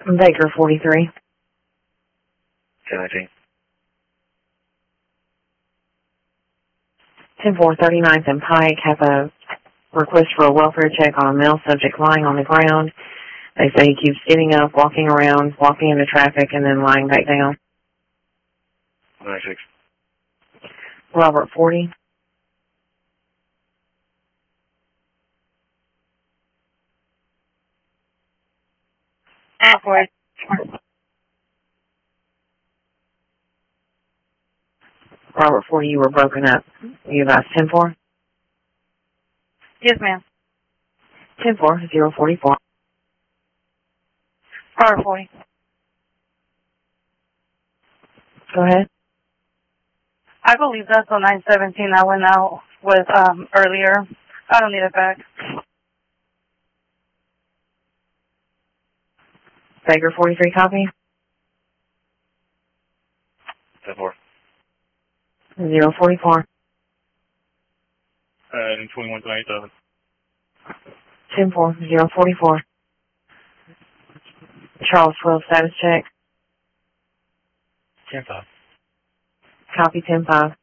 Baker 43. 1019. 10-4, 39th and Pike have a request for a welfare check on a male subject lying on the ground. They say he keeps getting up, walking around, walking into traffic, and then lying back down. 96. Robert 40. Robert 40, you were broken up. You advised 10-4? Yes, ma'am. 10-4, 044. Robert 40. Go ahead. I believe that's the 917 I went out with earlier. I don't need it back. Baker 43, copy. 10-4. 044. 21-27. 10-4, 044. Charles 12, status check. 10-5. Copy 10-5.